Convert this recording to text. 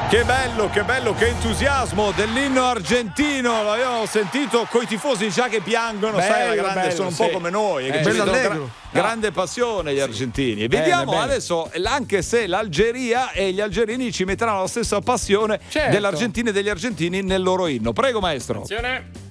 Che bello, che entusiasmo dell'inno argentino. L'abbiamo sentito coi tifosi già che piangono, sai, la grande, sono un po' come noi. Che bello ci allegro. grande passione gli argentini. E vediamo adesso, anche se l'Algeria e gli algerini ci metteranno la stessa passione dell'Argentina e degli argentini nel loro inno. Prego, maestro. Attenzione.